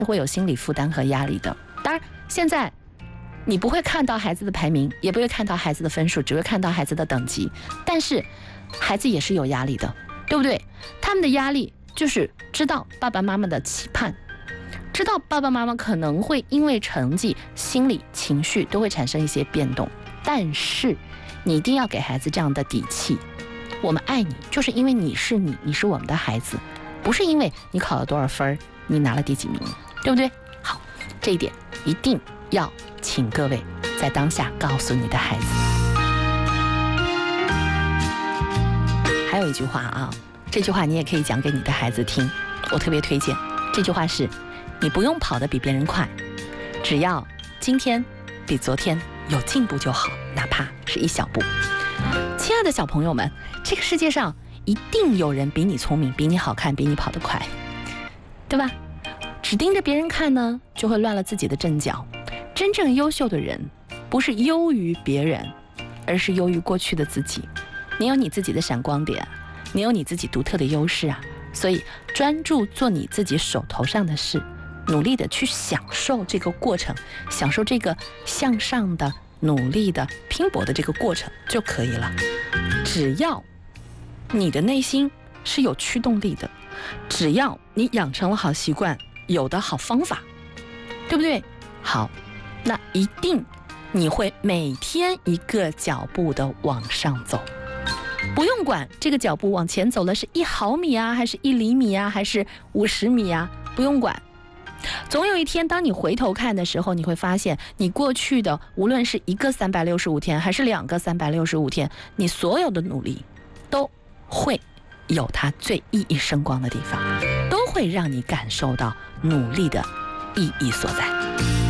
会有心理负担和压力的。当然，现在你不会看到孩子的排名，也不会看到孩子的分数，只会看到孩子的等级。但是孩子也是有压力的，对不对？他们的压力就是知道爸爸妈妈的期盼，知道爸爸妈妈可能会因为成绩、心理、情绪都会产生一些变动，但是你一定要给孩子这样的底气：我们爱你，就是因为你是你，你是我们的孩子，不是因为你考了多少分，你拿了第几名，对不对？好，这一点一定要请各位在当下告诉你的孩子。还有一句话啊，这句话你也可以讲给你的孩子听，我特别推荐。这句话是：你不用跑得比别人快，只要今天比昨天有进步就好，哪怕是一小步。亲爱的小朋友们，这个世界上一定有人比你聪明，比你好看，比你跑得快，对吧？只盯着别人看呢，就会乱了自己的阵脚。真正优秀的人不是优于别人，而是优于过去的自己。你有你自己的闪光点，你有你自己独特的优势啊，所以专注做你自己手头上的事，努力的去享受这个过程，享受这个向上的努力的拼搏的这个过程就可以了。只要你的内心是有驱动力的，只要你养成了好习惯，有的好方法，对不对？好，那一定你会每天一个脚步的往上走，不用管这个脚步往前走了是1毫米啊，还是1厘米啊，还是50米啊，不用管。总有一天当你回头看的时候，你会发现你过去的无论是一个365天还是2个365天，你所有的努力都会有它最熠熠生光的地方，都会让你感受到努力的意义所在。